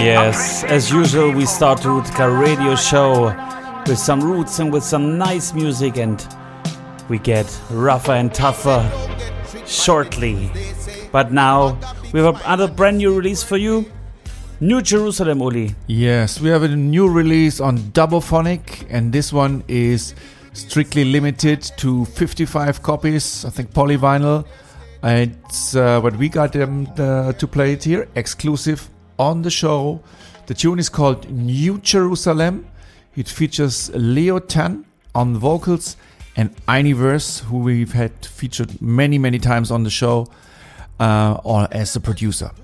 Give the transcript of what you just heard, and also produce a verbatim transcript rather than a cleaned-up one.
Yes, as usual, we start the Rootica radio show with some roots and with some nice music, and we get rougher and tougher shortly. But now we have another brand new release for you. New Jerusalem, Uli. Yes, we have a new release on Doubophonic, and this one is strictly limited to fifty-five copies, I think polyvinyl. It's uh, what we got them uh, to play it here, exclusive on the show. The tune is called New Jerusalem. It features Leo Tan on vocals and Einiverse, who we've had featured many, many times on the show, uh, or as a producer.